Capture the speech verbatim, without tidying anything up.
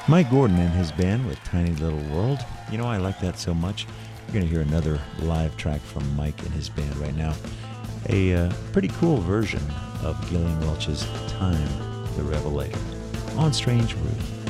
Mike Gordon and his band with Tiny Little World. You know, I like that so much. You're going to hear another live track from Mike and his band right now. A uh, pretty cool version of Gillian Welch's Time the Revelator on Strange Brew.